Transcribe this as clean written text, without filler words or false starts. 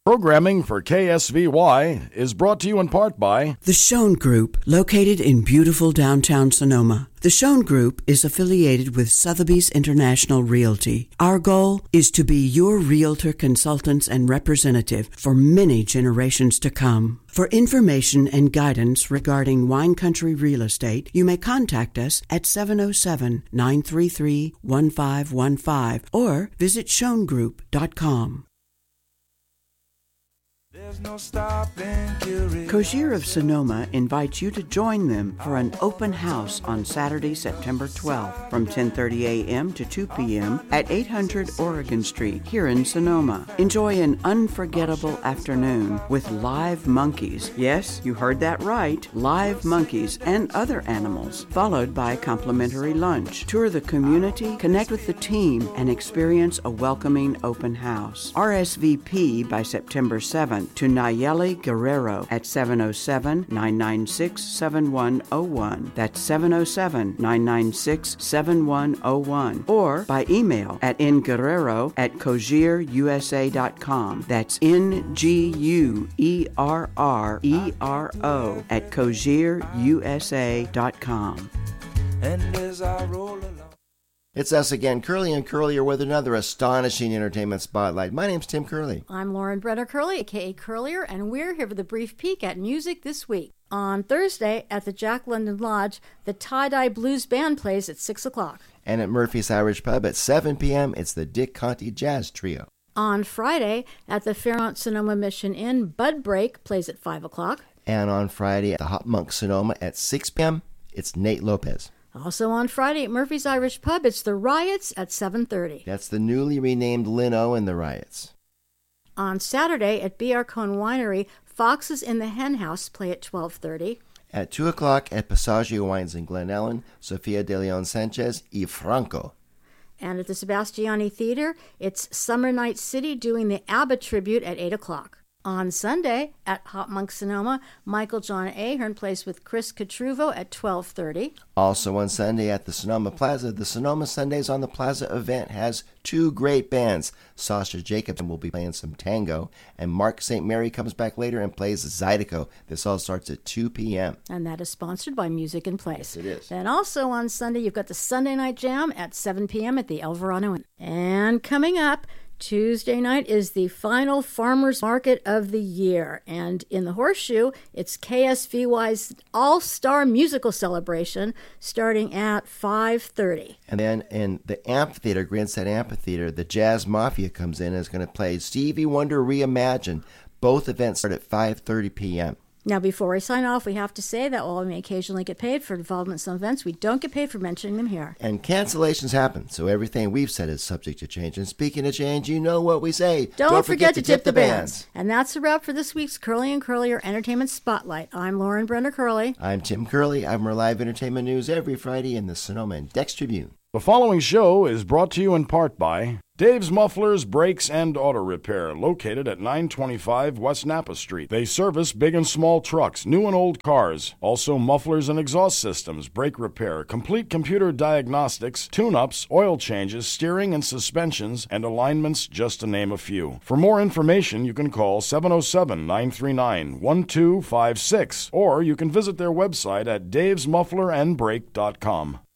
Programming for KSVY is brought to you in part by The Schoen Group, located in beautiful downtown Sonoma. The Schoen Group is affiliated with Sotheby's International Realty. Our goal is to be your realtor, consultants, and representative for many generations to come. For information and guidance regarding wine country real estate, you may contact us at 707-933-1515 or visit schoengroup.com. There's no stopping curiosity. Cozier of Sonoma invites you to join them for an open house on Saturday, September 12th from 10:30 a.m. to 2 p.m. at 800 Oregon Street here in Sonoma. Enjoy an unforgettable afternoon with live monkeys. Yes, you heard that right. Live monkeys and other animals, followed by a complimentary lunch. Tour the community, connect with the team, and experience a welcoming open house. RSVP by September 7th to Nayeli Guerrero at 707-996-7101. That's 707-996-7101. Or by email at nguerrero@cozierusa.com. That's NGUERRERO at cozierusa.com. And as I roll along. It's us again, Curly and Curlier, with another astonishing entertainment spotlight. My name's Tim Curley. I'm Lauren Brenner Curley, a.k.a. Curlier, and we're here with a brief peek at music this week. On Thursday, at the Jack London Lodge, the Tie-Dye Blues Band plays at 6 o'clock. And at Murphy's Irish Pub at 7 p.m., it's the Dick Conti Jazz Trio. On Friday, at the Fairmont Sonoma Mission Inn, Bud Break plays at 5 o'clock. And on Friday at the Hop Monk Sonoma at 6 p.m., it's Nate Lopez. Also on Friday at Murphy's Irish Pub, it's the Riots at 7:30. That's the newly renamed Lino and the Riots. On Saturday at B.R. Cohn Winery, Foxes in the Hen House play at 12:30. At 2 o'clock at Passaggio Wines in Glen Ellen, Sofia de Leon Sanchez y Franco. And at the Sebastiani Theater, it's Summer Night City doing the ABBA tribute at 8 o'clock. On Sunday, at Hop Monk Sonoma, Michael John Ahern plays with Chris Catruvo at 12:30. Also on Sunday at the Sonoma Plaza, the Sonoma Sundays on the Plaza event has two great bands. Sasha Jacobson will be playing some tango, and Mark St. Mary comes back later and plays Zydeco. This all starts at 2 p.m. And that is sponsored by Music in Place. Yes, it is. And also on Sunday, you've got the Sunday Night Jam at 7 p.m. at the El Verano Inn. And coming up, Tuesday night is the final farmers market of the year, and in the Horseshoe, it's KSVY's All-Star Musical Celebration starting at 5:30. And then in the amphitheater, Grandstand Amphitheater, the Jazz Mafia comes in and is going to play Stevie Wonder Reimagined. Both events start at 5:30 p.m. Now, before we sign off, we have to say that while we may occasionally get paid for involvement in some events, we don't get paid for mentioning them here. And cancellations happen, so everything we've said is subject to change. And speaking of change, you know what we say. Don't forget to tip the bands. And that's a wrap for this week's Curly and Curlier Entertainment Spotlight. I'm Lauren Brenner Curley. I'm Tim Curley. I'm our live entertainment news every Friday in the Sonoma and Dex Tribune. The following show is brought to you in part by Dave's Mufflers, Brakes, and Auto Repair, located at 925 West Napa Street. They service big and small trucks, new and old cars. Also mufflers and exhaust systems, brake repair, complete computer diagnostics, tune-ups, oil changes, steering and suspensions, and alignments, just to name a few. For more information, you can call 707-939-1256, or you can visit their website at davesmufflerandbrake.com.